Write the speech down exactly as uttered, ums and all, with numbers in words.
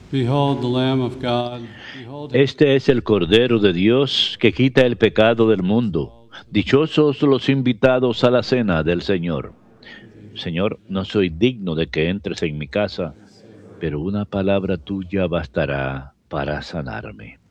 Behold the Lamb of God. Behold him. Este es el Cordero de Dios que quita el pecado del mundo. Dichosos los invitados a la cena del Señor. Señor, no soy digno de que entres en mi casa, pero una palabra tuya bastará para sanarme.